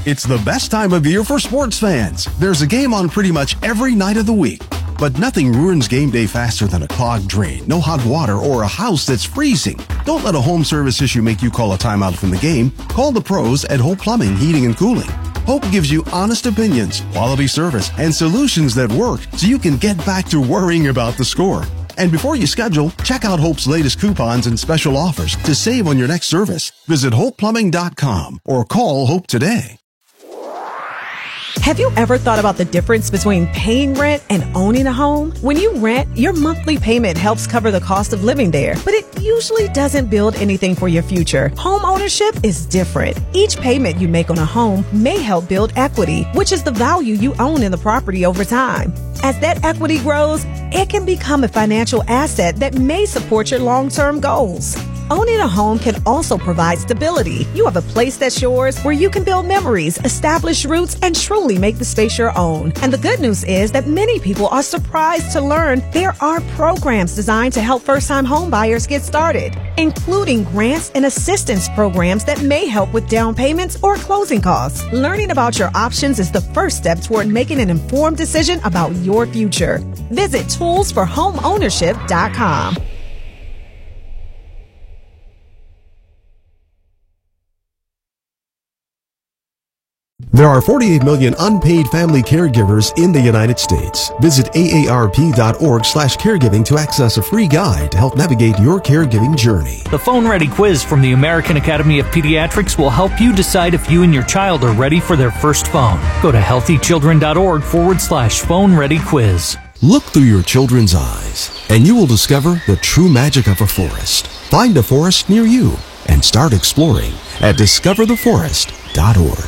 It's the best time of year for sports fans. There's a game on pretty much every night of the week. But nothing ruins game day faster than a clogged drain, no hot water, or a house that's freezing. Don't let a home service issue make you call a timeout from the game. Call the pros at Hope Plumbing, Heating, and Cooling. Hope gives you honest opinions, quality service, and solutions that work so you can get back to worrying about the score. And before you schedule, check out Hope's latest coupons and special offers to save on your next service. Visit HopePlumbing.com or call Hope today. Have you ever thought about the difference between paying rent and owning a home? When you rent, your monthly payment helps cover the cost of living there, but it usually doesn't build anything for your future. Home ownership is different. Each payment you make on a home may help build equity, which is the value you own in the property over time. As that equity grows, it can become a financial asset that may support your long-term goals. Owning a home can also provide stability. You have a place that's yours where you can build memories, establish roots, and truly make the space your own. And the good news is that many people are surprised to learn there are programs designed to help first-time home buyers get started, including grants and assistance programs that may help with down payments or closing costs. Learning about your options is the first step toward making an informed decision about your future. Visit toolsforhomeownership.com. There are 48 million unpaid family caregivers in the United States. Visit aarp.org/caregiving to access a free guide to help navigate your caregiving journey. The Phone Ready quiz from the American Academy of Pediatrics will help you decide if you and your child are ready for their first phone. Go to healthychildren.org/phone ready quiz. Look through your children's eyes, and you will discover the true magic of a forest. Find a forest near you and start exploring at discovertheforest.org.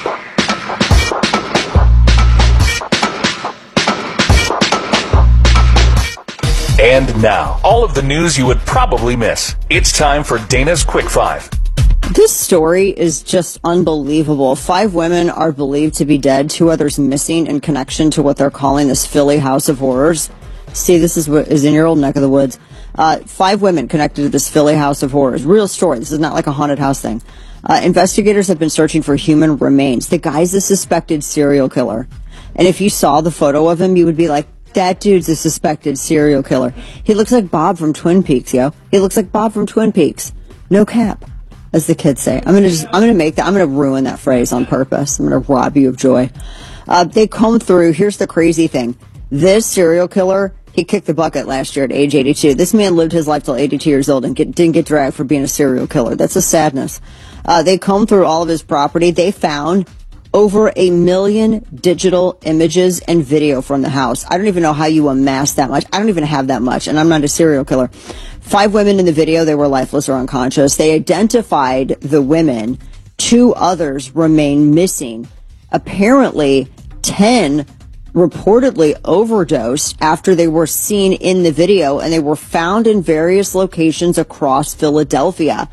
And now, all of the news you would probably miss. It's time for Dana's Quick Five. This story is just unbelievable. 5 women are believed to be dead, 2 others missing in connection to what they're calling this Philly House of Horrors. See, this is what is in your old neck of the woods. 5 women connected to this Philly House of Horrors. Real story. This is not like a haunted house thing. Investigators have been searching for human remains. The guy's a suspected serial killer. And if you saw the photo of him, you would be like, that dude's a suspected serial killer. He looks like Bob from Twin Peaks, yo. He looks like Bob from Twin Peaks. No cap, as the kids say. I'm gonna ruin that phrase on purpose. I'm gonna rob you of joy. They comb through. Here's the crazy thing. This serial killer, he kicked the bucket last year at age 82. This man lived his life till 82 years old and didn't get dragged for being a serial killer. That's a sadness. They combed through all of his property. They found over 1 million digital images and video from the house. I don't even know how you amass that much. I don't even have that much, and I'm not a serial killer. 5 women in the video, they were lifeless or unconscious. They identified the women. 2 others remain missing. Apparently, 10 reportedly overdosed after they were seen in the video, and they were found in various locations across Philadelphia.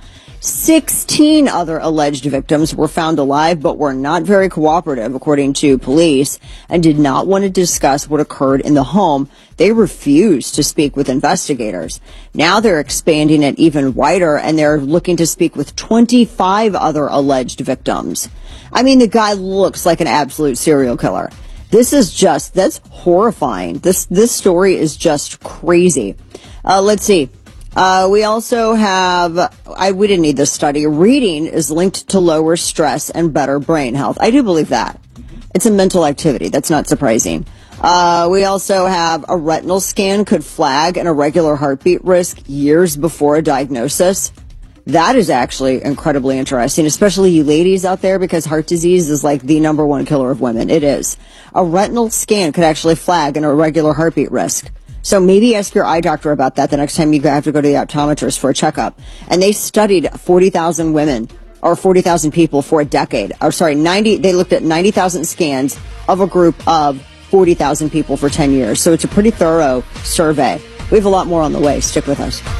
16 other alleged victims were found alive but were not very cooperative, according to police, and did not want to discuss what occurred in the home. They refused to speak with investigators. Now they're expanding it even wider, and they're looking to speak with 25 other alleged victims. I mean, the guy looks like an absolute serial killer. That's horrifying. This story is just crazy. Let's see. We also have, we didn't need this study. Reading is linked to lower stress and better brain health. I do believe that. It's a mental activity. That's not surprising. We also have a retinal scan could flag an irregular heartbeat risk years before a diagnosis. That is actually incredibly interesting, especially you ladies out there, because heart disease is like the #1 killer of women. It is. A retinal scan could actually flag an irregular heartbeat risk. So maybe ask your eye doctor about that the next time you have to go to the optometrist for a checkup. And they studied 40,000 women, or 40,000 people for a decade. They looked at 90,000 scans of a group of 40,000 people for 10 years. So it's a pretty thorough survey. We have a lot more on the way. Stick with us.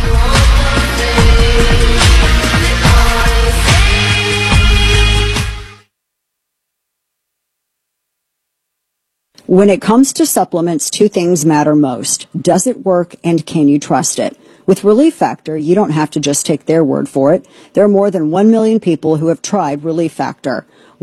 When it comes to supplements, 2 things matter most. Does it work, and can you trust it? With Relief Factor, you don't have to just take their word for it. There are more than 1 million people who have tried Relief Factor.